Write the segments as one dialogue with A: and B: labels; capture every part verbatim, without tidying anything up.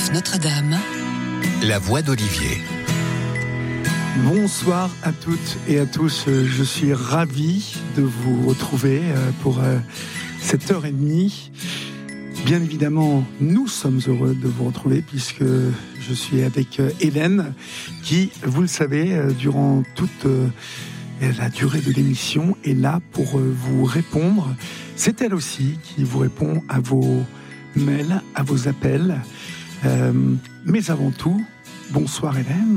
A: F Notre-Dame, la voix d'Olivier.
B: Bonsoir à toutes et à tous, je suis ravi de vous retrouver pour cette heure et demie. Bien évidemment, nous sommes heureux de vous retrouver puisque je suis avec Hélène qui, vous le savez, durant toute la durée de l'émission est là pour vous répondre. C'est elle aussi qui vous répond à vos mails, à vos appels. Euh, mais avant tout, bonsoir Hélène.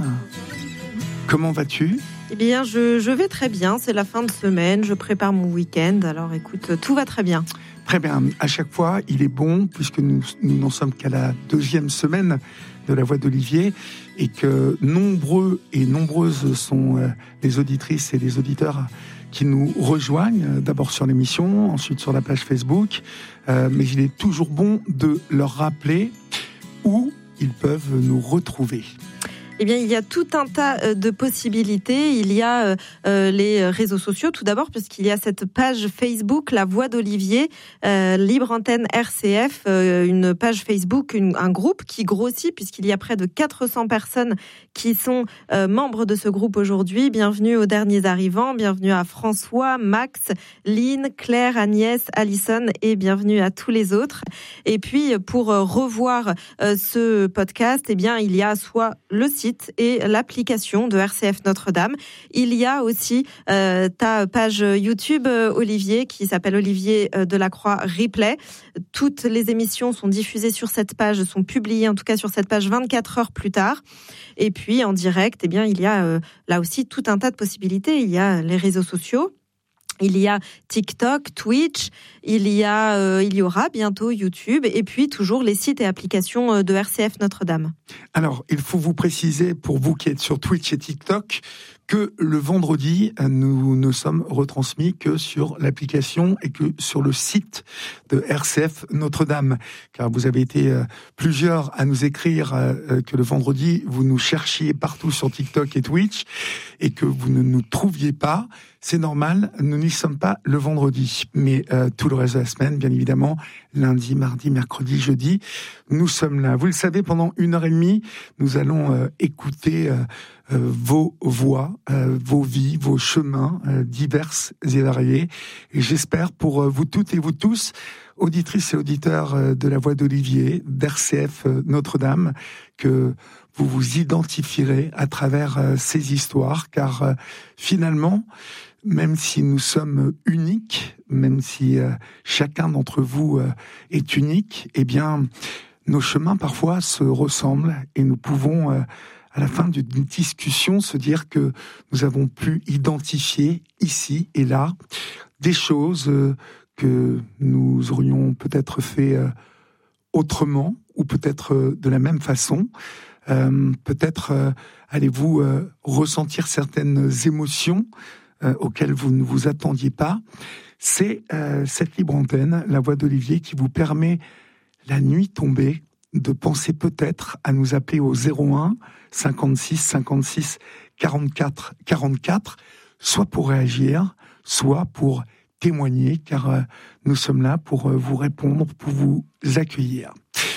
B: Comment vas-tu ?
C: Eh bien, je, je vais très bien. C'est la fin de semaine. Je prépare mon week-end. Alors, écoute, tout va très bien.
B: Très bien. À chaque fois, il est bon, puisque nous, nous n'en sommes qu'à la deuxième semaine de la voix d'Olivier, et que nombreux et nombreuses sont euh, les auditrices et les auditeurs qui nous rejoignent, d'abord sur l'émission, ensuite sur la page Facebook. Euh, mais il est toujours bon de leur rappeler où ils peuvent nous retrouver.
C: Eh bien, il y a tout un tas de possibilités. Il y a euh, les réseaux sociaux, tout d'abord, puisqu'il y a cette page Facebook, La Voix d'Olivier, euh, Libre Antenne R C F, euh, une page Facebook, une, un groupe qui grossit, puisqu'il y a près de quatre cents personnes qui sont euh, membres de ce groupe aujourd'hui. Bienvenue aux derniers arrivants, bienvenue à François, Max, Lynn, Claire, Agnès, Alison, et bienvenue à tous les autres. Et puis, pour revoir euh, ce podcast, eh bien, il y a soit le site et l'application de R C F Notre-Dame. Il y a aussi euh, ta page YouTube, euh, Olivier, qui s'appelle Olivier euh, Delacroix Replay. Toutes les émissions sont diffusées sur cette page, sont publiées en tout cas sur cette page vingt-quatre heures plus tard. Et puis en direct, eh bien, il y a euh, là aussi tout un tas de possibilités. Il y a les réseaux sociaux. Il y a TikTok, Twitch, il y a, euh, il y aura bientôt YouTube, et puis toujours les sites et applications de R C F Notre-Dame.
B: Alors, il faut vous préciser, pour vous qui êtes sur Twitch et TikTok, que le vendredi, nous ne sommes retransmis que sur l'application et que sur le site de R C F Notre-Dame. Car vous avez été euh, plusieurs à nous écrire euh, que le vendredi, vous nous cherchiez partout sur TikTok et Twitch et que vous ne nous trouviez pas. C'est normal, nous n'y sommes pas le vendredi. Mais euh, tout le reste de la semaine, bien évidemment, lundi, mardi, mercredi, jeudi, nous sommes là. Vous le savez, pendant une heure et demie, nous allons euh, écouter... Euh, Euh, vos voix, euh, vos vies, vos chemins euh, divers et variés. Et j'espère pour euh, vous toutes et vous tous, auditrices et auditeurs euh, de la voix d'Olivier, d'R C F euh, Notre-Dame, que vous vous identifierez à travers euh, ces histoires, car euh, finalement, même si nous sommes uniques, même si euh, chacun d'entre vous euh, est unique, eh bien, nos chemins parfois se ressemblent et nous pouvons... Euh, à la fin d'une discussion, se dire que nous avons pu identifier ici et là des choses que nous aurions peut-être fait autrement ou peut-être de la même façon. Euh, peut-être euh, allez-vous euh, ressentir certaines émotions euh, auxquelles vous ne vous attendiez pas. C'est euh, cette libre antenne, la voix d'Olivier, qui vous permet, la nuit tombée, de penser peut-être à nous appeler au zéro un cinquante-six cinquante-six quarante-quatre quarante-quatre, soit pour réagir, soit pour témoigner, car euh, nous sommes là pour euh, vous répondre, pour vous accueillir.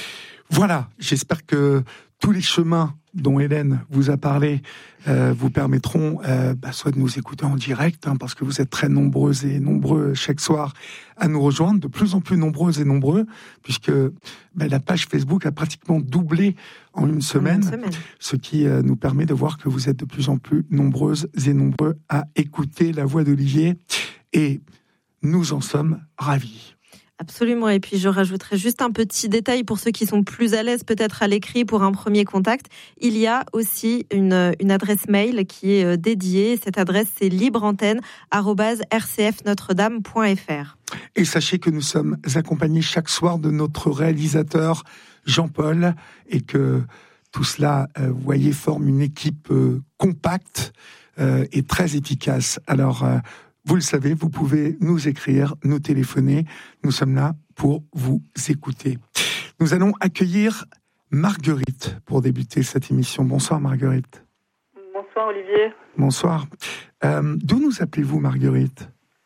B: Voilà, j'espère que tous les chemins dont Hélène vous a parlé euh, vous permettront euh, bah, soit de nous écouter en direct, hein, parce que vous êtes très nombreuses et nombreux chaque soir à nous rejoindre, de plus en plus nombreuses et nombreux, puisque bah, la page Facebook a pratiquement doublé en une semaine,
C: en une semaine.
B: Ce qui euh, nous permet de voir que vous êtes de plus en plus nombreuses et nombreux à écouter la voix d'Olivier, et nous en sommes ravis.
C: Absolument, et puis je rajouterai juste un petit détail pour ceux qui sont plus à l'aise peut-être à l'écrit pour un premier contact. Il y a aussi une, une adresse mail qui est dédiée. Cette adresse, c'est libreantenne arobase r c f notre dame point f r.
B: Et sachez que nous sommes accompagnés chaque soir de notre réalisateur Jean-Paul, et que tout cela, euh, vous voyez, forme une équipe euh, compacte euh, et très efficace. Alors, euh, vous le savez, vous pouvez nous écrire, nous téléphoner. Nous sommes là pour vous écouter. Nous allons accueillir Marguerite pour débuter cette émission. Bonsoir Marguerite.
D: Bonsoir Olivier.
B: Bonsoir. Euh, d'où nous appelez-vous Marguerite ?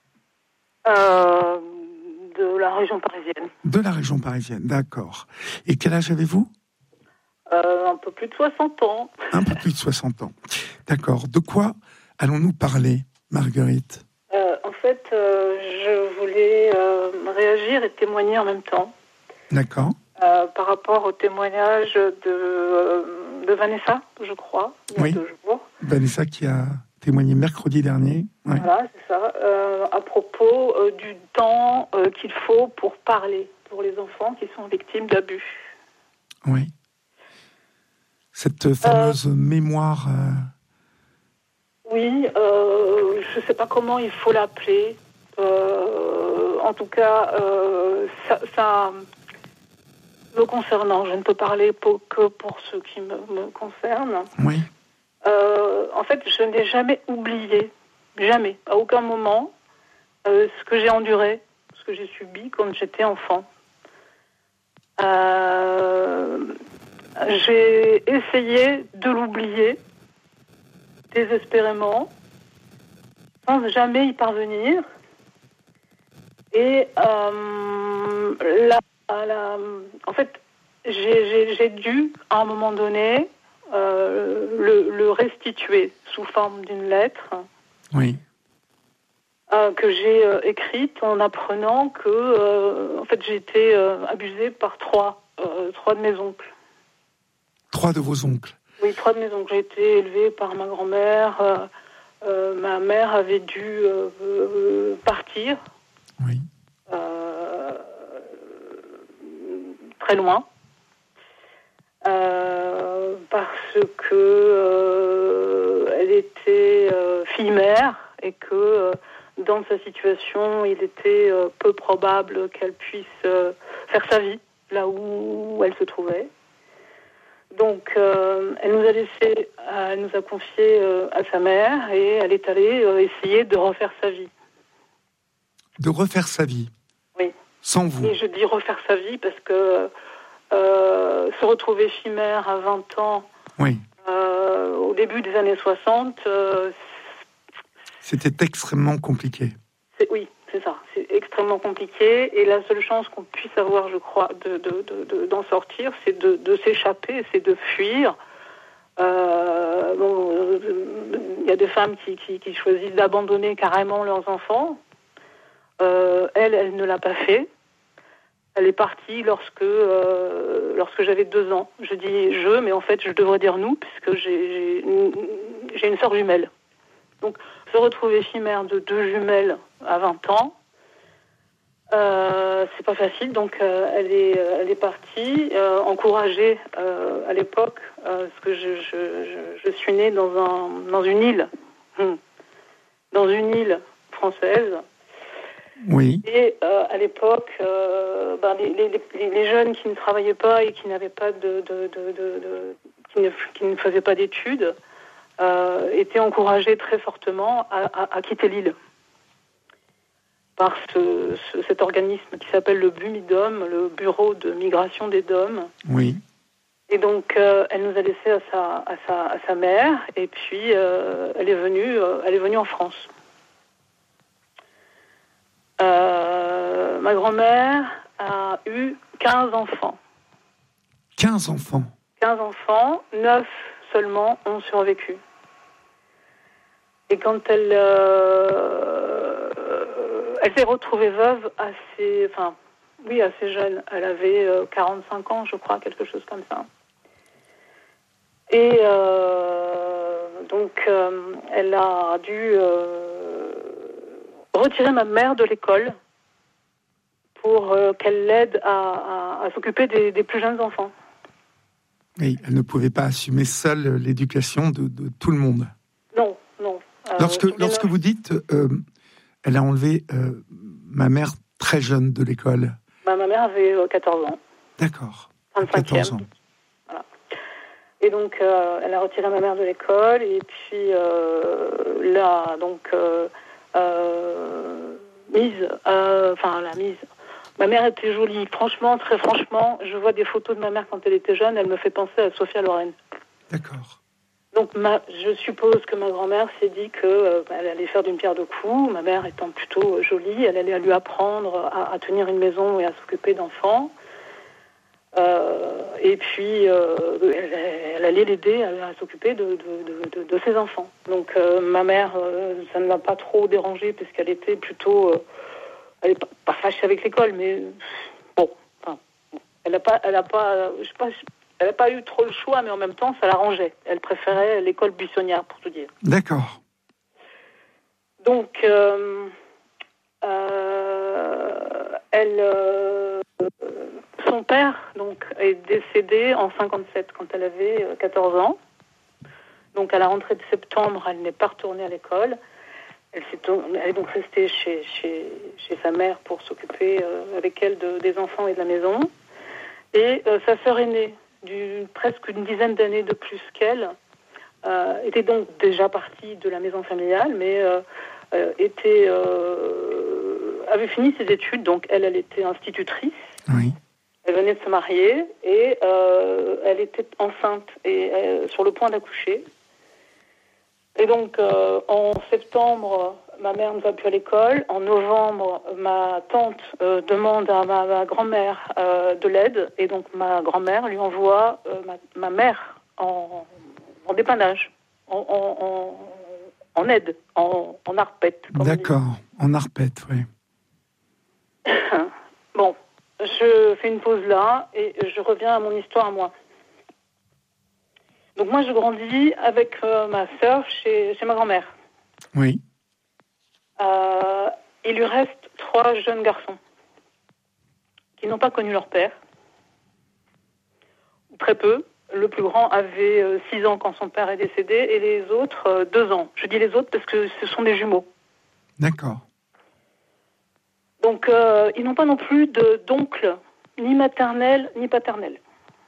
D: euh, De la région parisienne.
B: De la région parisienne, d'accord. Et quel âge avez-vous ?
D: euh, un peu plus de soixante ans.
B: Un peu plus de soixante ans. D'accord. De quoi allons-nous parler, Marguerite ?
D: euh, En fait, euh, je voulais euh, réagir et témoigner en même temps.
B: D'accord.
D: Euh, par rapport au témoignage de, euh, de Vanessa, je crois, il y a
B: Oui.
D: deux jours.
B: Vanessa qui a témoigné mercredi dernier. Ouais.
D: Voilà, c'est ça. Euh, à propos euh, du temps euh, qu'il faut pour parler pour les enfants qui sont victimes d'abus.
B: Oui. Cette fameuse euh, mémoire. Euh...
D: Oui, euh, je ne sais pas comment il faut l'appeler. Euh, en tout cas, euh, ça, ça me concernant, je ne peux parler pour, que pour ceux qui me, me concernent.
B: Oui.
D: Euh, en fait, je n'ai jamais oublié, jamais, à aucun moment, euh, ce que j'ai enduré, ce que j'ai subi quand j'étais enfant. Euh, j'ai essayé de l'oublier désespérément, sans jamais y parvenir. Et euh, la, la, en fait, j'ai, j'ai, j'ai dû, à un moment donné, euh, le, le restituer sous forme d'une lettre.
B: Oui.
D: Euh, que j'ai euh, écrite en apprenant que, euh, en fait, j'ai été euh, abusée par trois, euh, trois de mes oncles.
B: Trois de vos oncles.
D: Oui, trois de mes oncles. J'ai été élevée par ma grand-mère. Euh, euh, ma mère avait dû euh, euh, partir.
B: Oui.
D: Euh, très loin. Euh, parce que euh, elle était euh, fille-mère et que euh, dans sa situation, il était euh, peu probable qu'elle puisse euh, faire sa vie là où elle se trouvait. Donc, euh, elle nous a laissé, elle nous a confié euh, à sa mère et elle est allée euh, essayer de refaire sa vie.
B: De refaire sa vie.
D: Oui.
B: Sans vous.
D: Et je dis refaire sa vie parce que euh, se retrouver fille-mère à vingt ans,
B: oui.
D: euh, au début des années soixante, euh,
B: c'était extrêmement compliqué.
D: C'est, oui, c'est ça. C'est extrêmement compliqué. Et la seule chance qu'on puisse avoir, je crois, de, de, de, de, d'en sortir, c'est de, de s'échapper, c'est de fuir. Euh, bon, il y a des femmes qui, qui, qui choisissent d'abandonner carrément leurs enfants. Euh, elle, elle ne l'a pas fait. Elle est partie lorsque, euh, lorsque j'avais deux ans. Je dis je, mais en fait, je devrais dire nous, puisque j'ai, j'ai, une, j'ai une sœur jumelle. Donc, se retrouver fille-mère de deux jumelles à vingt ans, euh, c'est pas facile. Donc, euh, elle est, elle est partie, euh, encouragée euh, à l'époque, euh, parce que je, je, je, je suis née dans un, dans une île, hum, dans une île française.
B: Oui.
D: Et euh, à l'époque, euh, ben, les, les, les, les jeunes qui ne travaillaient pas et qui n'avaient pas de, de, de, de, de qui, ne, qui ne faisaient pas d'études. Euh, étaient encouragés très fortement à, à, à quitter l'île par ce, ce, cet organisme qui s'appelle le BUMIDOM, le Bureau de Migration des D O M.
B: Oui.
D: Et donc, euh, elle nous a laissés à sa, à sa, à sa mère, et puis euh, elle est venue, euh, elle est venue en France. Euh, ma grand-mère a eu quinze enfants.
B: quinze enfants.
D: quinze enfants, neuf seulement ont survécu. Et quand elle, euh, elle s'est retrouvée veuve assez, enfin, oui, assez jeune. Elle avait euh, quarante-cinq ans, je crois, quelque chose comme ça. Et euh, donc, euh, elle a dû euh, retirer ma mère de l'école pour euh, qu'elle l'aide à, à, à s'occuper des, des plus jeunes enfants.
B: Oui, elle ne pouvait pas assumer seule l'éducation de, de tout le monde.
D: Non, non. Euh,
B: lorsque lorsque vous dites, euh, elle a enlevé euh, ma mère très jeune de l'école.
D: Bah, ma mère avait euh, quatorze ans.
B: D'accord.
D: vingt-cinquième.
B: quatorze ans.
D: Voilà. Et donc, euh, elle a retiré ma mère de l'école et puis euh, là, donc, euh, euh, mise, enfin, la mise. Ma mère était jolie, franchement, très franchement. Je vois des photos de ma mère quand elle était jeune, elle me fait penser à Sophia Loren.
B: D'accord.
D: Donc, ma, je suppose que ma grand-mère s'est dit qu'elle euh, allait faire d'une pierre deux coups. Ma mère étant plutôt jolie, elle allait lui apprendre à, à tenir une maison et à s'occuper d'enfants. Euh, et puis, euh, elle, elle allait l'aider à, à s'occuper de, de, de, de ses enfants. Donc, euh, ma mère, euh, ça ne l'a pas trop dérangée, puisqu'elle était plutôt... Euh, elle n'est pas, pas fâchée avec l'école, mais bon, enfin, elle n'a pas, elle a pas, je sais pas, elle n'a pas eu trop le choix, mais en même temps, ça l'arrangeait. Elle préférait l'école buissonnière, pour tout dire.
B: D'accord.
D: Donc, euh, euh, elle, euh, son père donc est décédé en cinquante-sept quand elle avait quatorze ans. Donc, à la rentrée de septembre, elle n'est pas retournée à l'école. Elle, s'est, elle est donc restée chez, chez, chez sa mère pour s'occuper euh, avec elle de, des enfants et de la maison. Et euh, sa sœur aînée, d'une presque une dizaine d'années de plus qu'elle, euh, était donc déjà partie de la maison familiale, mais euh, euh, était, euh, avait fini ses études. Donc elle, elle était institutrice.
B: Oui.
D: Elle venait de se marier et euh, elle était enceinte et euh, sur le point d'accoucher. Et donc, euh, en septembre, ma mère ne va plus à l'école. En novembre, ma tante euh, demande à ma, ma grand-mère euh, de l'aide. Et donc, ma grand-mère lui envoie euh, ma, ma mère en, en dépannage, en, en, en, en aide, en, en arpette.
B: D'accord, en arpette, oui.
D: Bon, je fais une pause là et je reviens à mon histoire à moi. Donc moi, je grandis avec euh, ma sœur chez, chez ma grand-mère.
B: Oui.
D: Euh, il lui reste trois jeunes garçons qui n'ont pas connu leur père. Très peu. Le plus grand avait euh, six ans quand son père est décédé et les autres, euh, deux ans. Je dis les autres parce que ce sont des jumeaux.
B: D'accord.
D: Donc, euh, ils n'ont pas non plus de, d'oncle, ni maternel, ni paternel.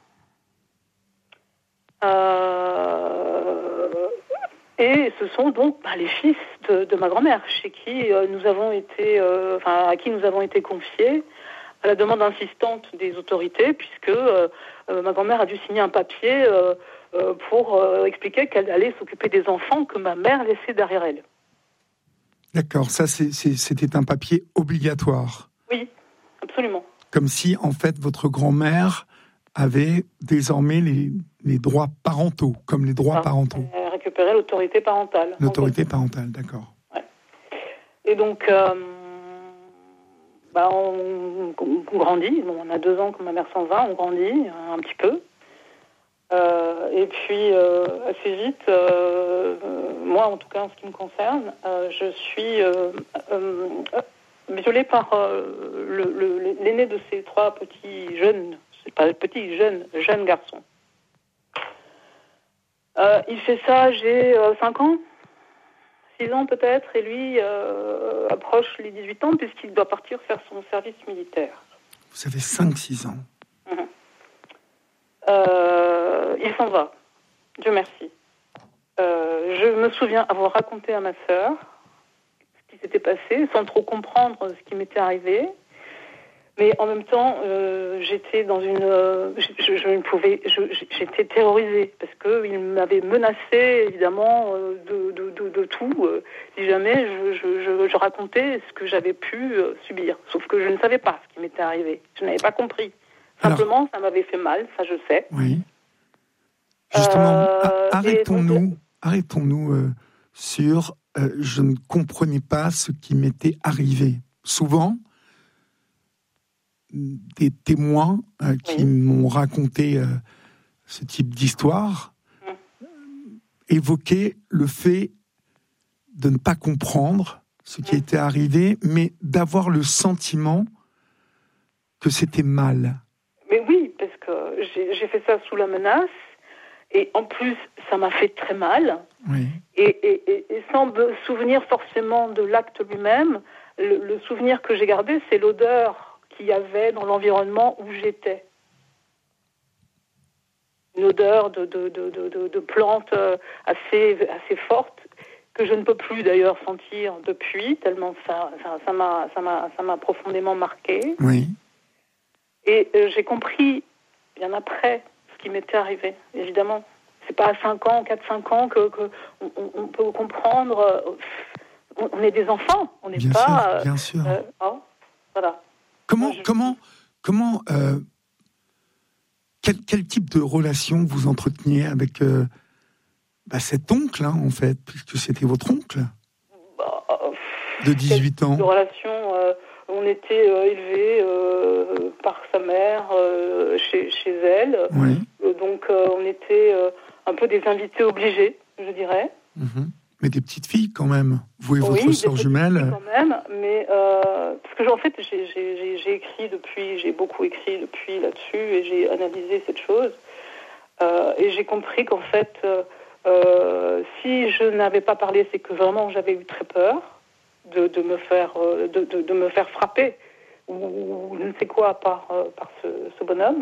D: Euh, et ce sont donc bah, les fils de, de ma grand-mère, chez qui euh, nous avons été, euh, enfin à qui nous avons été confiés à la demande insistante des autorités, puisque euh, euh, ma grand-mère a dû signer un papier euh, euh, pour euh, expliquer qu'elle allait s'occuper des enfants que ma mère laissait derrière elle.
B: D'accord, ça c'est, c'est, c'était un papier obligatoire.
D: Oui, absolument.
B: Comme si en fait votre grand-mère avait désormais les, les droits parentaux, comme les droits ah, parentaux.
D: Elle récupérait l'autorité parentale.
B: L'autorité parentale, d'accord.
D: Ouais. Et donc, euh, bah on, on grandit. Bon, on a deux ans quand ma mère s'en va, on grandit un petit peu. Euh, et puis, euh, assez vite, euh, moi en tout cas en ce qui me concerne, euh, je suis euh, euh, violée par euh, le, le, l'aîné de ces trois petits jeunes. C'est pas petit, jeune, jeune garçon. Euh, il fait ça, j'ai euh, cinq ans, six ans peut-être, et lui euh, approche les dix-huit ans puisqu'il doit partir faire son service militaire.
B: Vous avez cinq six ans.
D: Mmh. Euh, il s'en va, Dieu merci. Euh, je me souviens avoir raconté à ma sœur ce qui s'était passé, sans trop comprendre ce qui m'était arrivé. Mais en même temps, euh, j'étais dans une, euh, je, je ne pouvais, je, j'étais terrorisée parce que il m'avait menacé évidemment euh, de, de, de, de tout euh, si jamais je, je, je, je racontais ce que j'avais pu euh, subir. Sauf que je ne savais pas ce qui m'était arrivé. Je n'avais pas compris. Simplement, alors, ça m'avait fait mal, ça je sais.
B: Oui. Justement, euh, arrêtons-nous, donc, arrêtons-nous euh, sur. Euh, je ne comprenais pas ce qui m'était arrivé. Souvent. Des témoins euh, qui oui. m'ont raconté euh, ce type d'histoire mmh. évoquaient le fait de ne pas comprendre ce qui mmh. était arrivé, mais d'avoir le sentiment que c'était mal.
D: Mais oui, parce que j'ai, j'ai fait ça sous la menace, et en plus, ça m'a fait très mal.
B: Oui.
D: Et, et, et, et sans me souvenir forcément de l'acte lui-même, le, le souvenir que j'ai gardé, c'est l'odeur qu'il y avait dans l'environnement où j'étais. Une odeur de, de, de, de, de plantes assez, assez forte, que je ne peux plus d'ailleurs sentir depuis, tellement ça, ça, ça, m'a, ça, m'a, ça m'a profondément marqué.
B: Oui.
D: Et euh, j'ai compris, bien après, ce qui m'était arrivé, évidemment. C'est pas à cinq ans, quatre cinq ans que, que on, on peut comprendre. Euh, on est des enfants, on n'est
B: bien
D: pas...
B: Sûr, bien sûr.
D: Euh, oh, voilà.
B: Comment, je... comment, comment, euh, quel, quel type de relation vous entreteniez avec euh, bah, cet oncle, hein, en fait, puisque c'était votre oncle
D: bah,
B: de dix-huit ans.
D: De relation, euh, on était euh, élevés euh, par sa mère euh, chez, chez elle.
B: Oui.
D: Euh, donc euh, on était euh, un peu des invités obligés, je dirais.
B: Mm-hmm. Mais des petites filles quand même. Vous et
D: Oui,
B: votre
D: des
B: sœur
D: petites
B: jumelle.
D: filles quand même, mais euh, parce que en fait j'ai, j'ai, j'ai, j'ai écrit depuis, j'ai beaucoup écrit depuis là-dessus et j'ai analysé cette chose euh, et j'ai compris qu'en fait euh, euh, si je n'avais pas parlé, c'est que vraiment j'avais eu très peur de, de me faire euh, de, de, de me faire frapper ou, ou je ne sais quoi par euh, par ce, ce bonhomme.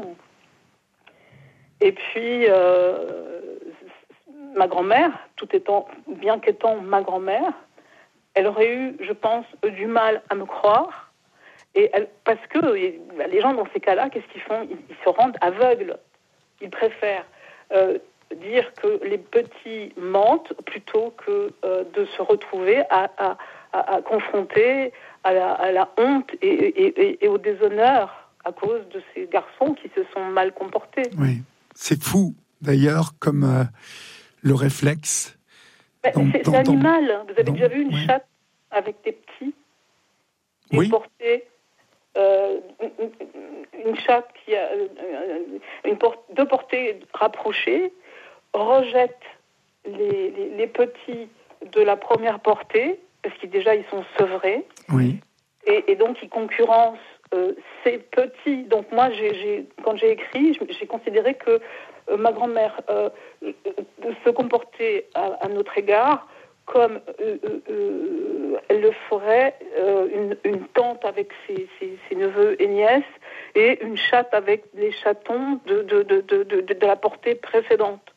D: Et puis euh, ma grand-mère, tout étant, bien qu'étant ma grand-mère, elle aurait eu, je pense, du mal à me croire. Et elle, parce que les gens, dans ces cas-là, qu'est-ce qu'ils font ? ils, ils se rendent aveugles. Ils préfèrent euh, dire que les petits mentent plutôt que euh, de se retrouver à, à, à, à confronter à la, à la honte et, et, et, et au déshonneur à cause de ces garçons qui se sont mal comportés.
B: Oui, c'est fou, d'ailleurs, comme... Euh... le réflexe.
D: Dans, c'est,
B: dans,
D: c'est animal. Dans, Vous avez
B: dans,
D: déjà vu une
B: ouais.
D: chatte avec des petits qui
B: oui.
D: est portée, euh, une, une chatte qui a une porte, deux portées rapprochées, rejette les, les, les petits de la première portée, parce qu'ils déjà ils sont sevrés,
B: oui.
D: et, et donc ils concurrencent euh, ces petits. Donc moi, j'ai, j'ai, quand j'ai écrit, j'ai considéré que Euh, ma grand-mère euh, euh, se comportait à, à notre égard comme euh, euh, elle le ferait euh, une, une tante avec ses, ses, ses neveux et nièces et une chatte avec les chatons de, de, de, de, de, de la portée précédente.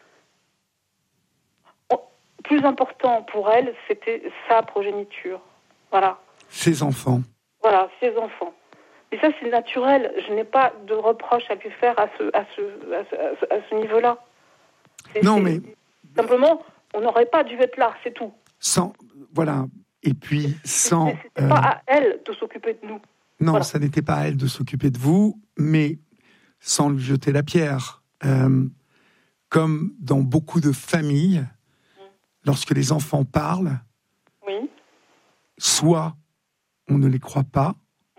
D: Plus important pour elle, c'était sa progéniture. Voilà.
B: Ses enfants.
D: Voilà, ses enfants. Et ça, c'est naturel. Je n'ai pas de reproche à lui faire à ce, à ce, à ce, à ce niveau-là. C'est,
B: non,
D: c'est,
B: mais...
D: Simplement, on n'aurait pas dû être là, c'est tout.
B: Sans... Voilà. Et puis, sans...
D: C'est, c'était euh... pas à elle de s'occuper de nous.
B: Non,
D: voilà.
B: Ça n'était pas à elle de s'occuper de vous, mais sans lui jeter la pierre. Euh, comme dans beaucoup de familles, mmh. lorsque les enfants parlent,
D: oui.
B: soit on ne les croit pas,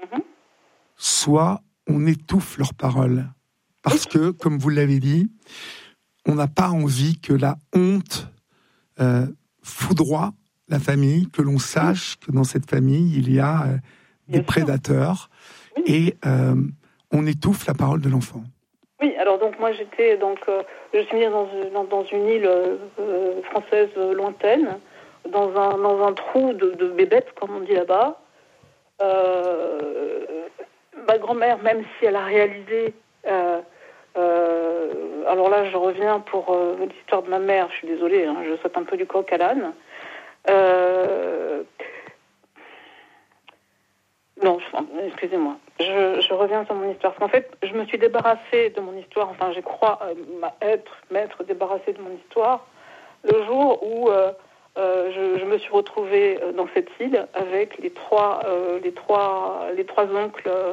B: soit on étouffe leurs paroles. Parce que, comme vous l'avez dit, on n'a pas envie que la honte euh, foudroie la famille, que l'on sache que dans cette famille, il y a euh, des prédateurs, oui. et euh, on étouffe la parole de l'enfant.
D: Oui, alors donc moi j'étais donc euh, je suis née dans, dans, dans une île euh, française lointaine, dans un dans un trou de, de bébête, comme on dit là-bas. Euh, Ma grand-mère, même si elle a réalisé... Euh, euh, alors là, je reviens pour euh, l'histoire de ma mère. Je suis désolée, hein, je saute un peu du coq à l'âne. Euh, non, je, excusez-moi. Je, je reviens sur mon histoire. Parce qu'en fait, je me suis débarrassée de mon histoire. Enfin, je crois euh, être, m'être débarrassée de mon histoire le jour où... Euh, Euh, je, je me suis retrouvée dans cette île avec les trois, euh, les trois, les trois oncles euh,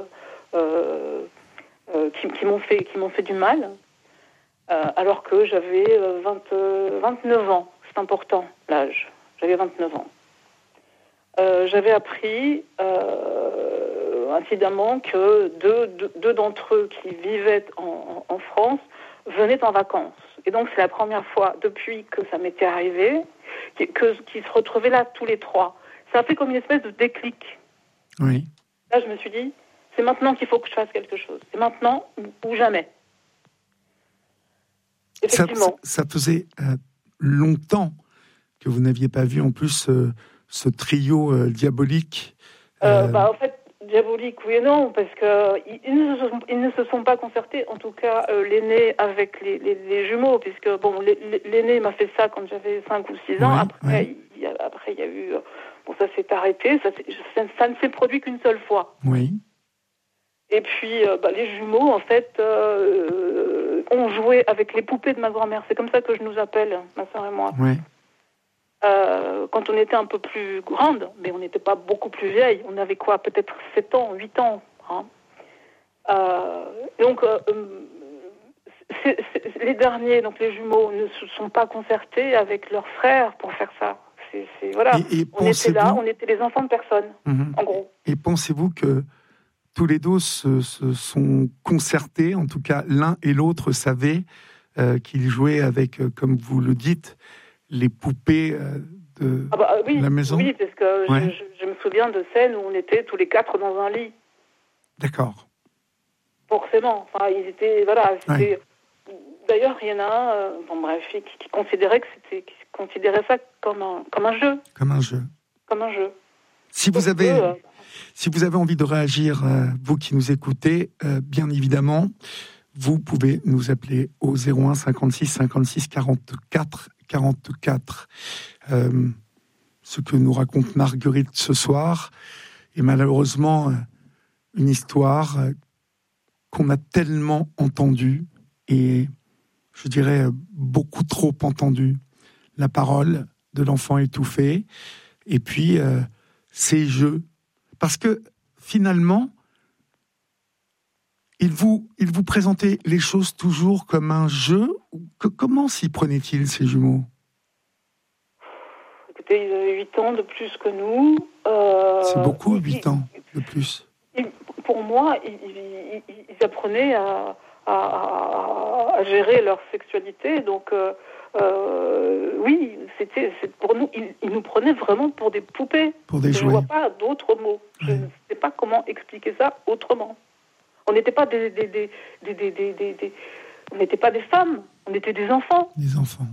D: euh, qui, qui m'ont fait, qui m'ont fait du mal, euh, alors que j'avais vingt, vingt-neuf ans. C'est important l'âge. J'avais vingt-neuf ans. Euh, j'avais appris euh, incidemment que deux, deux, deux d'entre eux qui vivaient en, en France venaient en vacances. Et donc c'est la première fois depuis que ça m'était arrivé que, qu'ils se retrouvaient là tous les trois. Ça a fait comme une espèce de déclic.
B: Oui.
D: Là, je me suis dit, c'est maintenant qu'il faut que je fasse quelque chose. C'est maintenant ou, ou jamais. Effectivement.
B: Ça, ça faisait euh, longtemps que vous n'aviez pas vu en plus euh, ce trio euh, diabolique.
D: Euh...
B: Euh,
D: bah, en fait, diabolique, oui et non, parce qu'ils ils ne, se sont, ils ne se sont pas concertés, en tout cas euh, l'aîné avec les, les, les jumeaux, puisque bon, l'aîné m'a fait ça quand j'avais cinq ou six ans,
B: ouais,
D: après,
B: ouais.
D: Il y a, après il y a eu, bon ça s'est arrêté, ça, ça, ça ne s'est produit qu'une seule fois.
B: Oui.
D: Et puis euh, bah, les jumeaux, en fait, euh, ont joué avec les poupées de ma grand-mère, c'est comme ça que je nous appelle, ma soeur et moi.
B: Oui.
D: Euh, quand on était un peu plus grande, mais on n'était pas beaucoup plus vieille, on avait quoi, peut-être sept ans, huit ans. Hein. Euh, donc, euh, c'est, c'est, les derniers, donc les jumeaux, ne se sont pas concertés avec leurs frères pour faire ça. C'est, c'est, voilà.
B: Et, et
D: on était là, on était les enfants de personne,
B: mmh.
D: en gros.
B: Et pensez-vous que tous les deux se, se sont concertés, en tout cas l'un et l'autre savaient euh, qu'ils jouaient avec, euh, comme vous le dites, les poupées euh, de
D: ah bah, oui,
B: la maison?
D: Oui, parce que
B: ouais.
D: je, je, je me souviens de scènes où on était tous les quatre dans un lit.
B: D'accord.
D: Forcément. Enfin, ils étaient, voilà, c'était...
B: Ouais.
D: D'ailleurs, il y en a un, euh, bon, bref, qui, qui considérait que c'était, qui considérait ça comme un, comme un jeu.
B: Comme un jeu.
D: Comme un jeu.
B: Si vous
D: Sauf
B: avez,
D: que, euh...
B: si vous avez envie de réagir, euh, vous qui nous écoutez, euh, bien évidemment, vous pouvez nous appeler au zéro un cinquante-six cinquante-six quarante-quatre quarante-quatre. Euh, ce que nous raconte Marguerite ce soir est malheureusement une histoire qu'on a tellement entendue et je dirais beaucoup trop entendue. La parole de l'enfant étouffé et puis euh, ces jeux. Parce que finalement, il vous, il vous présentait les choses toujours comme un jeu. Que, comment s'y prenaient-ils, ces jumeaux?
D: Écoutez, ils avaient huit ans de plus que nous. Euh,
B: C'est beaucoup, huit ans de plus.
D: Ils, pour moi, ils, ils, ils apprenaient à, à, à, à gérer leur sexualité. Donc, euh, euh, oui, c'était, c'est pour nous, ils, ils nous prenaient vraiment pour des poupées.
B: Pour des
D: Je
B: jouets.
D: ne vois pas d'autres mots. Je ouais. ne sais pas comment expliquer ça autrement. On n'était pas des, des, des, des, des, des, des, des on n'était pas des femmes, on était des enfants.
B: Des enfants.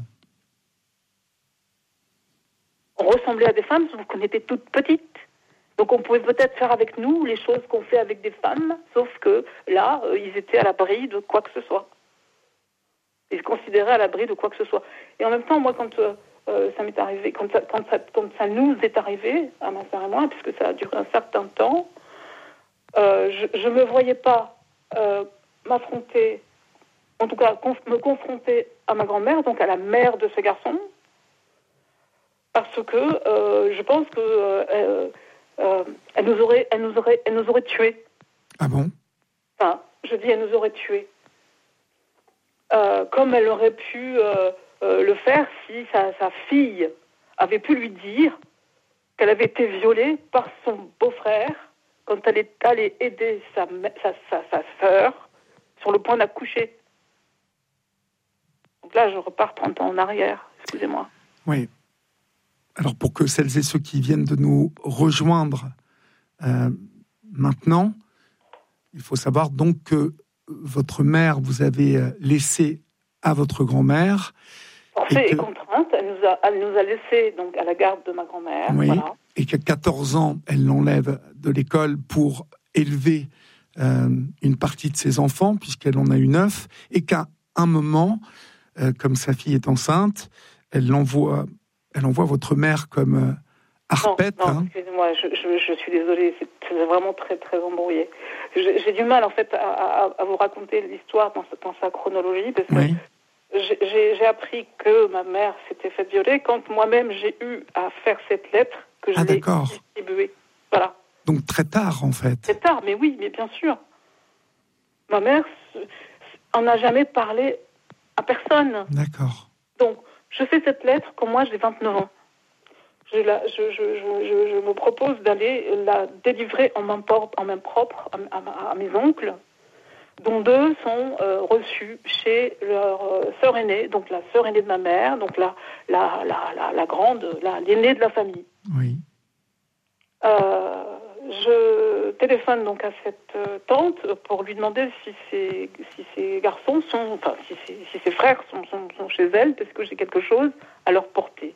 D: On ressemblait à des femmes, sauf qu'on était toutes petites. Donc on pouvait peut-être faire avec nous les choses qu'on fait avec des femmes, sauf que là, euh, ils étaient à l'abri de quoi que ce soit. Ils se considéraient à l'abri de quoi que ce soit. Et en même temps, moi, quand euh, ça m'est arrivé, quand ça, quand, ça, quand ça nous est arrivé, à ma sœur et moi, puisque ça a duré un certain temps, euh, je ne me voyais pas euh, m'affronter, en tout cas conf- me confronter à ma grand-mère, donc à la mère de ce garçon, parce que euh, je pense que euh, euh, elle nous aurait, elle nous aurait, elle nous aurait tués.
B: Ah bon?
D: Enfin, je dis, elle nous aurait tués. Euh, comme elle aurait pu euh, euh, le faire si sa, sa fille avait pu lui dire qu'elle avait été violée par son beau-frère quand elle est allée aider sa, sa, sa, sa sœur sur le point d'accoucher. Donc là, je repars trente ans en arrière, excusez-moi.
B: Oui. Alors, pour que celles et ceux qui viennent de nous rejoindre euh, maintenant, il faut savoir donc que votre mère vous avez laissé à votre grand-mère.
D: Forcée et, que... et contrainte, elle nous a, elle nous a laissé donc à la garde de ma grand-mère.
B: Oui,
D: voilà.
B: Et qu'à quatorze ans, elle l'enlève de l'école pour élever euh, une partie de ses enfants, puisqu'elle en a eu neuf, et qu'à un moment, euh, comme sa fille est enceinte, elle l'envoie... Elle envoie votre mère comme euh, arpette.
D: Non, non
B: hein.
D: excusez-moi, je, je, je suis désolée, c'est, c'est vraiment très, très embrouillé. J'ai, j'ai du mal, en fait, à, à, à vous raconter l'histoire dans, dans sa chronologie, parce que
B: oui.
D: j'ai, j'ai, j'ai appris que ma mère s'était faite violer quand moi-même j'ai eu à faire cette lettre que je
B: ah,
D: l'ai
B: d'accord.
D: distribuée. Voilà.
B: Donc très tard, en fait.
D: Très tard, mais oui, mais bien sûr. Ma mère en a jamais parlé à personne.
B: D'accord.
D: Donc, je fais cette lettre quand moi j'ai vingt-neuf ans. Je, la, je, je, je, je me propose d'aller la délivrer en main, propre, en main propre à, à, à mes oncles, dont deux sont euh, reçus chez leur euh, sœur aînée, donc la sœur aînée de ma mère, donc la, la, la, la, la grande, la, l'aînée de la famille.
B: Oui.
D: Euh, je téléphone donc à cette euh, tante pour lui demander si ses, si ses garçons sont, enfin si ses, si ses frères sont, sont, sont chez elle, parce que j'ai quelque chose à leur porter.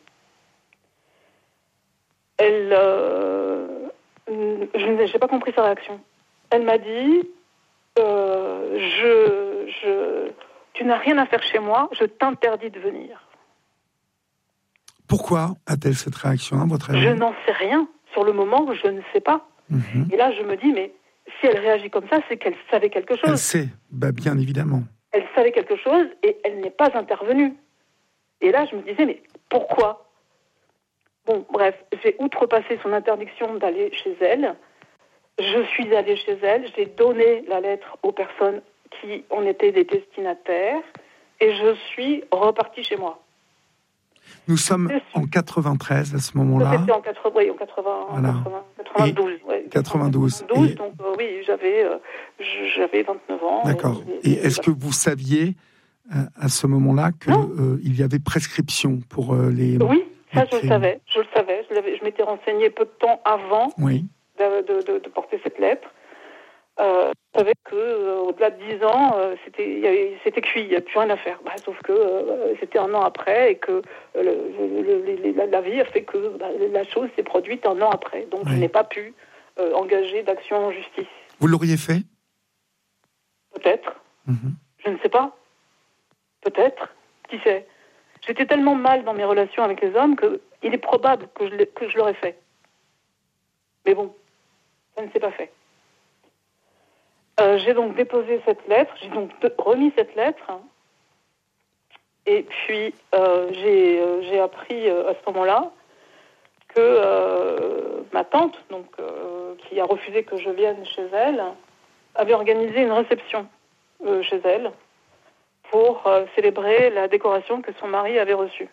D: Elle, euh, je n'ai pas compris sa réaction. Elle m'a dit, euh, je, je, tu n'as rien à faire chez moi, je t'interdis de venir.
B: Pourquoi a-t-elle cette réaction, à votre avis?
D: Je n'en sais rien. Sur le moment, je ne sais pas.
B: Mmh.
D: Et là, je me dis, mais si elle réagit comme ça, c'est qu'elle savait quelque chose.
B: Elle sait, bah, bien évidemment.
D: Elle savait quelque chose et elle n'est pas intervenue. Et là, je me disais, mais pourquoi? Bon, bref, j'ai outrepassé son interdiction d'aller chez elle. Je suis allée chez elle, j'ai donné la lettre aux personnes qui en étaient des destinataires. et je suis repartie chez moi.
B: Nous sommes en quatre-vingt-treize à ce moment-là.
D: C'était en, quatre-vingts, oui, en quatre-vingts,
B: voilà.
D: quatre-vingts, quatre-vingt-douze. Ouais,
B: quatre-vingt-douze.
D: quatre-vingt-douze,
B: Et...
D: donc euh, oui, j'avais, euh, j'avais vingt-neuf ans.
B: D'accord. Et, et, et est-ce que vous saviez euh, à ce moment-là qu'il euh, y avait prescription pour euh, les...
D: Oui, ça
B: les
D: je le savais. Je le savais. Je, l'avais, je m'étais renseignée peu de temps avant
B: oui.
D: de, de, de, de porter cette lettre. Euh, je savais qu'au-delà de dix ans, euh, c'était, y avait, c'était cuit, il n'y a plus rien à faire. Bah, sauf que euh, c'était un an après et que euh, le, le, le, la, la vie a fait que bah, la chose s'est produite un an après. Donc oui. Je n'ai pas pu euh, engager d'action en justice.
B: Vous l'auriez fait ?
D: Peut-être.
B: Mm-hmm. Je
D: ne sais pas. Peut-être. Qui sait ? J'étais tellement mal dans mes relations avec les hommes qu'il est probable que je, que je l'aurais fait. Mais bon, ça ne s'est pas fait. Euh, j'ai donc déposé cette lettre, j'ai donc de, remis cette lettre, hein, et puis euh, j'ai, euh, j'ai appris euh, à ce moment-là que euh, ma tante, donc, euh, qui a refusé que je vienne chez elle, avait organisé une réception euh, chez elle pour euh, célébrer la décoration que son mari avait reçue.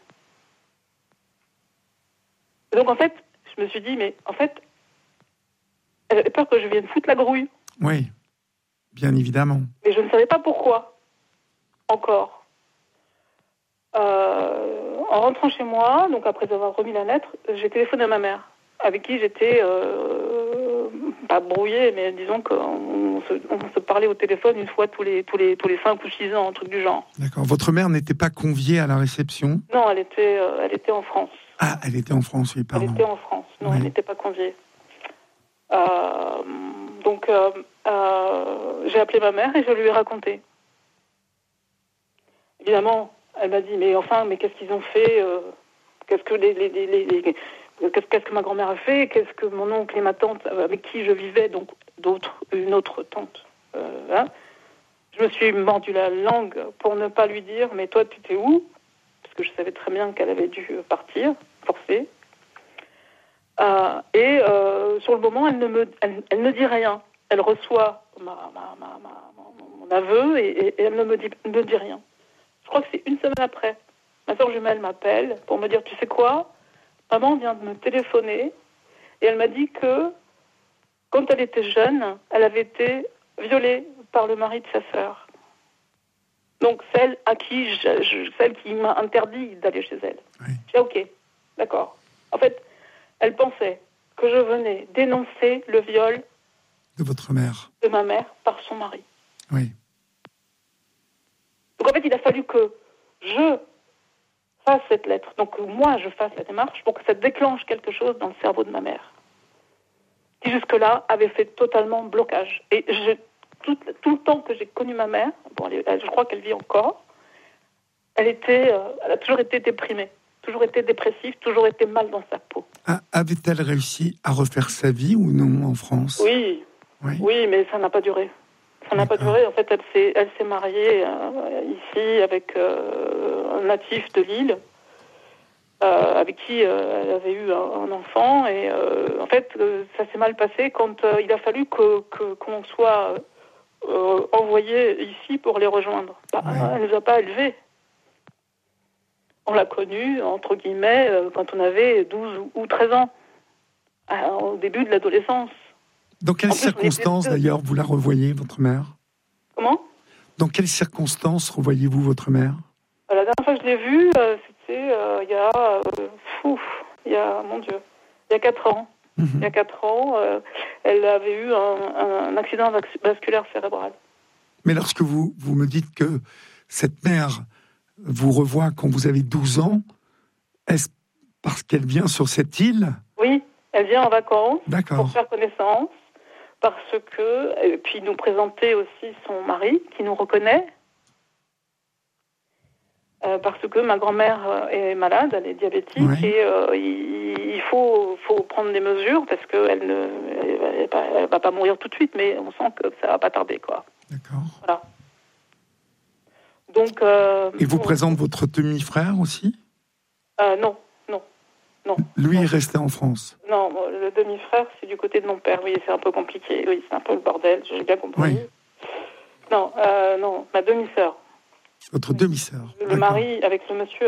D: Et donc en fait, je me suis dit, mais en fait, elle avait peur que je vienne foutre la grouille.
B: Oui. Bien évidemment.
D: Mais je ne savais pas pourquoi, encore. Euh, en rentrant chez moi, donc après avoir remis la lettre, j'ai téléphoné à ma mère, avec qui j'étais, euh, pas brouillée, mais disons qu'on se, on se parlait au téléphone une fois tous les, tous les, tous les cinq ou six ans, un truc du genre.
B: D'accord. Votre mère n'était pas conviée à la réception ?
D: Non, elle était, euh, elle était en France.
B: Ah, elle était en France, oui, pardon.
D: Elle était en France, non,
B: oui.
D: Elle n'était pas conviée. Euh, donc, euh, euh, j'ai appelé ma mère et je lui ai raconté. Évidemment, elle m'a dit, mais enfin, mais qu'est-ce qu'ils ont fait euh, Qu'est-ce que les, les, les, les, les qu'est-ce, qu'est-ce que ma grand-mère a fait Qu'est-ce que mon oncle et ma tante, avec qui je vivais, donc d'autres, une autre tante, euh, hein, je me suis mordu la langue pour ne pas lui dire, mais toi, tu étais où ? Parce que je savais très bien qu'elle avait dû partir, forcée. Euh, et euh, sur le moment, elle ne me, elle, elle ne dit rien. Elle reçoit ma, ma, ma, ma, mon aveu et, et, et elle ne me dit, ne dit rien. Je crois que c'est une semaine après. Ma soeur jumelle m'appelle pour me dire, tu sais quoi ? Maman vient de me téléphoner et elle m'a dit que quand elle était jeune, elle avait été violée par le mari de sa sœur. Donc celle à qui, je, je, celle qui m'a interdit d'aller chez elle.
B: Oui.
D: J'ai dit, ok, d'accord. En fait, elle pensait que je venais dénoncer le viol
B: de votre mère,
D: de ma mère par son mari.
B: Oui.
D: Donc en fait, il a fallu que je fasse cette lettre, donc que moi je fasse la démarche pour que ça déclenche quelque chose dans le cerveau de ma mère, qui jusque-là avait fait totalement blocage. Et je, tout, tout le temps que j'ai connu ma mère, bon, elle, elle, je crois qu'elle vit encore, elle était, euh, elle a toujours été déprimée. Toujours été dépressive, toujours été mal dans sa peau.
B: Ah, avait-elle réussi à refaire sa vie ou non en France ?
D: Oui, oui, oui, mais ça n'a pas duré. Ça n'a D'accord. pas duré. En fait, elle s'est, elle s'est mariée euh, ici avec euh, un natif de Lille, euh, avec qui euh, elle avait eu un, un enfant. Et euh, en fait, euh, ça s'est mal passé quand euh, il a fallu que, que, qu'on soit euh, envoyé ici pour les rejoindre. Bah, oui. Elle ne nous a pas élevés. On l'a connue, entre guillemets, quand on avait douze ou treize ans, au début de l'adolescence.
B: Dans quelles plus, circonstances, d'ailleurs, vous la revoyez, votre mère ?
D: Comment ?
B: Dans quelles circonstances revoyez-vous votre mère ?
D: La dernière fois que je l'ai vue, c'était euh, il y a... Euh, fou, il y a, mon Dieu, il y a quatre ans. Mm-hmm. Il y a quatre ans, euh, elle avait eu un, un accident vasculaire cérébral.
B: Mais lorsque vous, vous me dites que cette mère vous revoit quand vous avez douze ans, est-ce parce qu'elle vient sur cette île ?
D: Oui, elle vient en vacances
B: D'accord.
D: pour faire connaissance, parce que, et puis nous présenter aussi son mari, qui nous reconnaît, euh, parce que ma grand-mère est malade, elle est diabétique, oui. et euh, il, il faut, faut prendre des mesures, parce qu'elle ne elle va pas mourir tout de suite, mais on sent que ça va pas tarder, quoi.
B: D'accord.
D: Voilà. Donc, euh,
B: et vous présente votre demi-frère aussi ?
D: euh, Non, non, non.
B: Lui
D: non.
B: est resté en France ?
D: Non, le demi-frère, c'est du côté de mon père. Oui, c'est un peu compliqué. Oui, c'est un peu le bordel, j'ai bien compris.
B: Oui.
D: Non, euh, non, ma demi-sœur.
B: Votre demi-sœur.
D: Le
B: D'accord.
D: mari avec le monsieur